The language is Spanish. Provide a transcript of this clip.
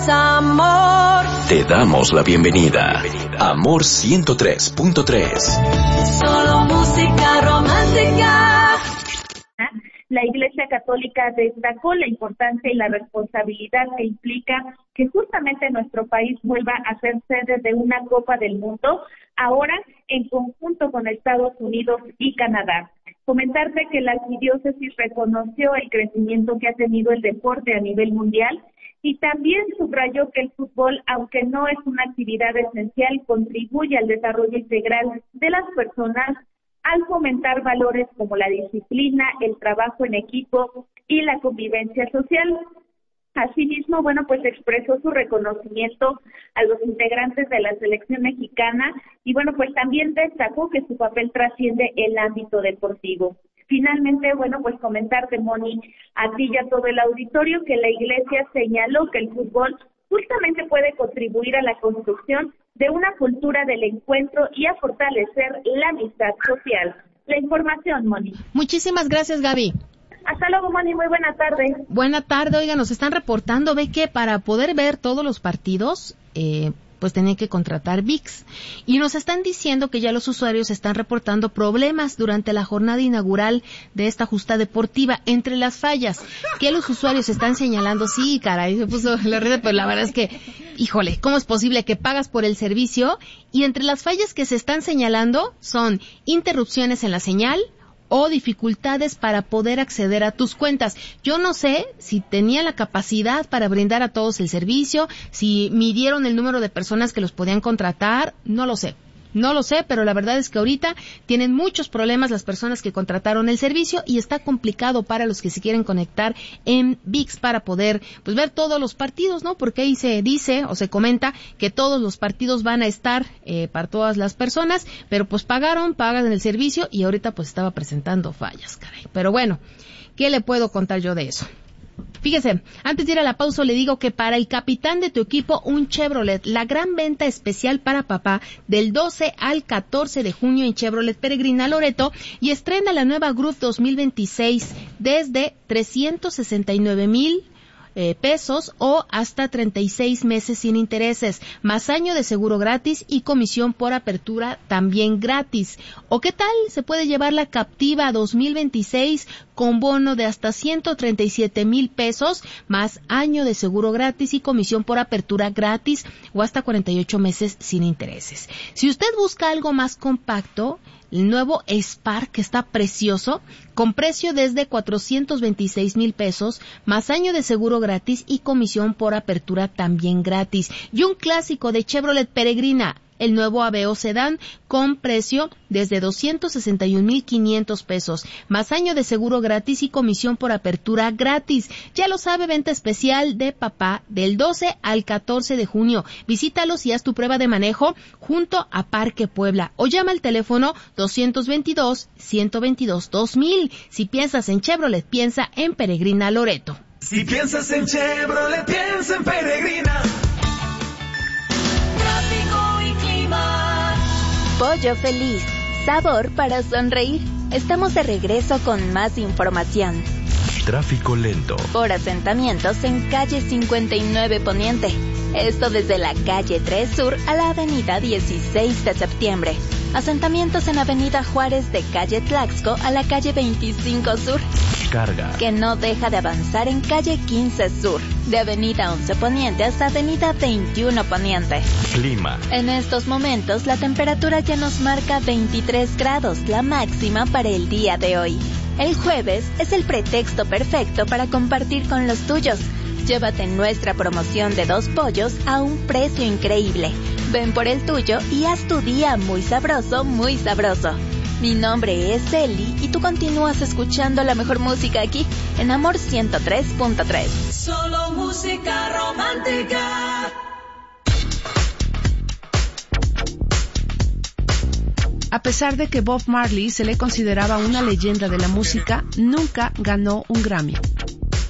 Amor. Te damos la bienvenida. Amor 103.3. Solo música romántica. La Iglesia Católica destacó la importancia y la responsabilidad que implica que justamente nuestro país vuelva a ser sede de una Copa del Mundo, ahora en conjunto con Estados Unidos y Canadá. Comentarte que la arquidiócesis reconoció el crecimiento que ha tenido el deporte a nivel mundial y también subrayó que el fútbol, aunque no es una actividad esencial, contribuye al desarrollo integral de las personas al fomentar valores como la disciplina, el trabajo en equipo y la convivencia social. Asimismo, pues expresó su reconocimiento a los integrantes de la selección mexicana y pues también destacó que su papel trasciende el ámbito deportivo. Finalmente, pues comentarte, Moni, a ti y a todo el auditorio, que la Iglesia señaló que el fútbol justamente puede contribuir a la construcción de una cultura del encuentro y a fortalecer la amistad social. La información, Moni. Muchísimas gracias, Gaby. Hasta luego, Moni, muy buena tarde. Buena tarde, oiga, nos están reportando, ve que para poder ver todos los partidos, pues tenían que contratar ViX. Y nos están diciendo que ya los usuarios están reportando problemas durante la jornada inaugural de esta justa deportiva. Entre las fallas que los usuarios están señalando, sí, caray, se puso la red, pero la verdad es que, híjole, ¿cómo es posible que pagas por el servicio? Y entre las fallas que se están señalando son interrupciones en la señal, o dificultades para poder acceder a tus cuentas. Yo no sé si tenían la capacidad para brindar a todos el servicio, si midieron el número de personas que los podían contratar, no lo sé, pero la verdad es que ahorita tienen muchos problemas las personas que contrataron el servicio y está complicado para los que se quieren conectar en ViX para poder ver todos los partidos, ¿no? Porque ahí se dice o se comenta que todos los partidos van a estar para todas las personas, pero pagan el servicio y ahorita estaba presentando fallas, caray. Pero bueno, ¿qué le puedo contar yo de eso? Fíjese, antes de ir a la pausa le digo que para el capitán de tu equipo, un Chevrolet, la gran venta especial para papá del 12 al 14 de junio en Chevrolet Peregrina Loreto y estrena la nueva Groove 2026 desde 369,000 pesos o hasta 36 meses sin intereses, más año de seguro gratis y comisión por apertura también gratis. ¿O qué tal se puede llevar la Captiva 2026 con bono de hasta 137,000 pesos, más año de seguro gratis y comisión por apertura gratis o hasta 48 meses sin intereses? Si usted busca algo más compacto, el nuevo Spark, que está precioso, con precio desde 426,000 pesos, más año de seguro gratis y comisión por apertura también gratis. Y un clásico de Chevrolet Peregrina, el nuevo Aveo Sedán, con precio desde 261,500 pesos, más año de seguro gratis y comisión por apertura gratis. Ya lo sabe, venta especial de papá del 12 al 14 de junio. Visítalos y haz tu prueba de manejo junto a Parque Puebla o llama al teléfono 222-122-2000. Si piensas en Chevrolet, piensa en Peregrina Loreto. Si piensas en Chevrolet, piensa en Peregrina. Pollo Feliz, sabor para sonreír. Estamos de regreso con más información. Tráfico lento. Por asentamientos en calle 59 Poniente. Esto desde la calle 3 Sur a la avenida 16 de septiembre. Asentamientos en avenida Juárez de calle Tlaxco a la calle 25 Sur. Carga. Que no deja de avanzar en calle 15 Sur, de avenida 11 Poniente hasta avenida 21 Poniente. Clima. En estos momentos la temperatura ya nos marca 23 grados, la máxima para el día de hoy. El jueves es el pretexto perfecto para compartir con los tuyos. Llévate nuestra promoción de 2 pollos a un precio increíble. Ven por el tuyo y haz tu día muy sabroso, muy sabroso. Mi nombre es Eli y tú continúas escuchando la mejor música aquí en Amor 103.3. Solo música romántica. A pesar de que Bob Marley se le consideraba una leyenda de la música, nunca ganó un Grammy.